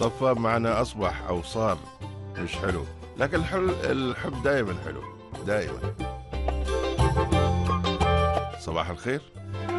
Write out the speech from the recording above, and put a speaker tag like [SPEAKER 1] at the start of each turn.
[SPEAKER 1] صفى معنى أصبح أو صار مش حلو، لكن الحب دائما حلو، دائما. صباح الخير.